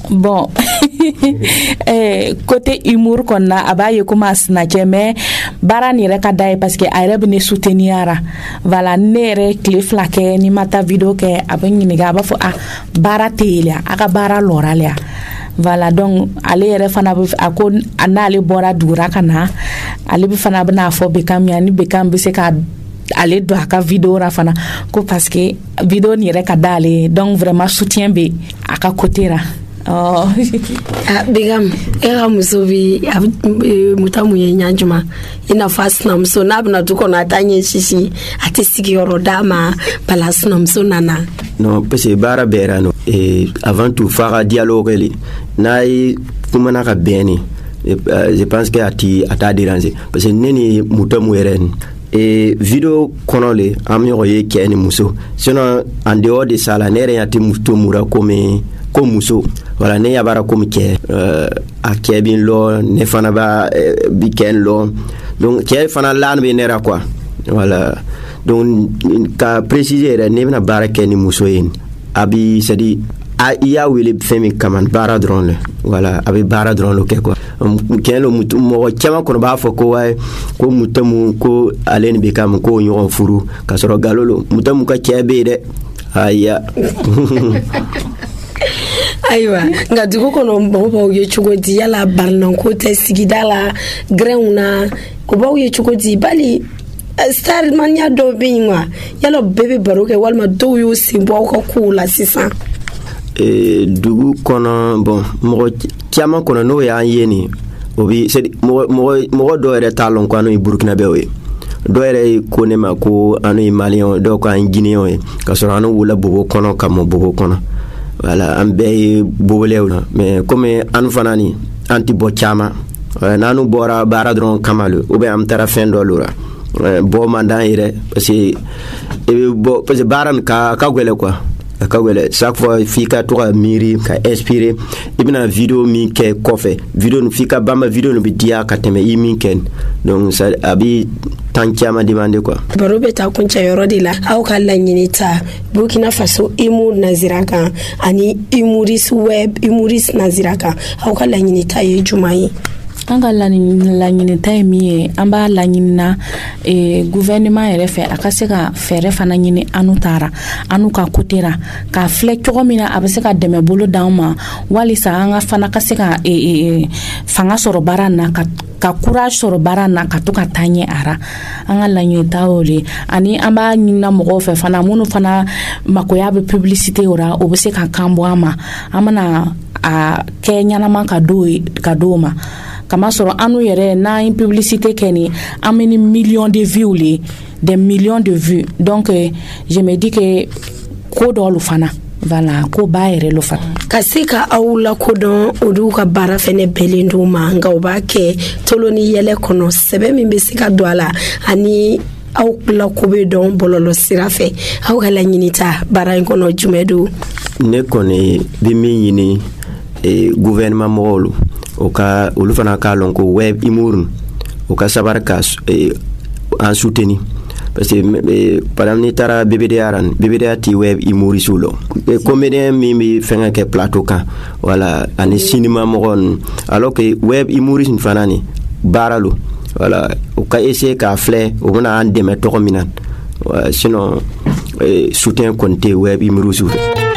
Bon, côté humour qu'on a, abaye comme à snatcher, mais bara nire kadai parce que aire ne souteniara. Voilà, nere cliff la ke ni mata vidéo ke abeng ni gaba fo a bara telia, aka bara loralia. Voilà, donc ale yɛrɛ fana bɛ a ko n'ale bɔra dugura ka na ale bɛ fana bɛna fɔ Bekam yani Bekam bɛ se ka ale don a ka vidéo ra fana ko parce que vidéo nin yɛrɛ ka d'ale donc vraiment soutien bɛ a ka côté ra. Oh. Bekam era muso bi mutamu ye nyanjuma ina fasna muso na bna duko na tanye shishi ate sigiyoro dama bala sna muso nana. Non, parce que bara berano et avant tout faire dialogue li nay kumana ka beni je pense que ata déranger parce que neni mutamu eren et vidéo konole amyoye keni muso sinon en dehors de ça la nere yati mutomura comme muso voilà ne yabara comme ke a kebin lo ne fana ba bi ken lo donc ke fana lan be nera quoi voilà donc ka préciser ne na bara ken muso yin abi c'est-à-dire iya wele femi kaman bara drone voilà abi bara drone lo ke quoi ken lo mutu mo chama ko ba fo ko way ko mutamu ko alen be kam ko nyon furu ka soro galolo mutamu ka kebe de aya aywa nga dugo kono mbo ye chugodi yala barnan ko te sigidala greuna ko bawo ye chugodi bali star mania do bingwa yalo bebe baroke walma do yo simbo ko kula sisan dugu kono bon mo tiama kono no ya yeni obi c'est mo do ere talon ko anu Burkina Faso do ere ko ne ma ko anu Malien do ko an Guinéen ka so anu wala bobo kono kam bobo kono voilà an be bobolewna mais comme anu fanani anti bochama nanu bora baradron kamalu ou be am tara fin dolura bo mandan ire parce que baran ka gwele quoi ka gwele chaque fois fika to miri ka inspirer ibna vidéo mi ke kofe vidéo nu fika bamba vidéo nu bidia ka teme yimi ken donc ça abi tankiama demande quoi barobe ta kuncha yorodi la au kala nyinita Burkina Faso imu naziraka ani imuris web imuris naziraka au kala nyinita ye jumai anga la nyini taimi amba la nyina gouvernement yɛrɛ fɛ a ka se ka fɛrɛ fana ɲini anu tara anu ka kotera ka filɛ cogo min na a bɛ se ka dɛmɛ bolo d'an ma walisa an ka fana ka se ka fanga sɔrɔ baara na ka courage sɔrɔ baara na ka to ka taa ɲɛ ara an ka laɲini ta o le ani an b'a ɲinina mɔgɔw fɛ fana minnu fana makoya bɛ publicité o ra o bɛ se ka kan bɔ an ma an bɛna a kɛ ɲɛnama ka do ma kama sɔrɔ anu yɛrɛ n'an publicité kɛ ni an bɛ ni millions de vues le des millions de vues donc je me dis que ko dɔlu fana voilà ko ba yɛrɛ lo fana ka se ka aw la kodɔn olu ka baara fɛnɛ bɛlen d'u ma nka u b'a kɛ tolo ni yɛlɛ kɔnɔ sɛbɛ min bɛ se ka don a la ani aw la ko bɛ dɔn bɔlɔlɔ sira fɛ aw ka laɲini ta baara in kɔnɔ jumɛn don ne kɔni bɛ min ɲini gouvernement mɔgɔw o ka olu fana ka lon ko web humour o ka sabar ka en soutenir parce que par exemple ni tara BBDA ti web humour sulo comédien mi fenga ke plateau kan voilà ani cinéma mogon alors que web humour fanani baralo voilà o ka essayer ka flé o na an deme to minan sinon soutien konté web humour sulo